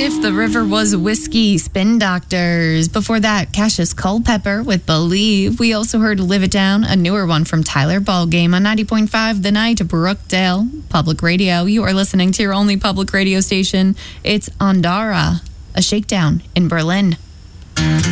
If the River Was Whiskey, Spin Doctors. Before that, Cassius Culpepper with Believe. We also heard Live It Down, a newer one from Tyler Ballgame on 90.5 The Night, Brookdale Public Radio. You are listening to your only public radio station. It's Andara, a shakedown in Berlin.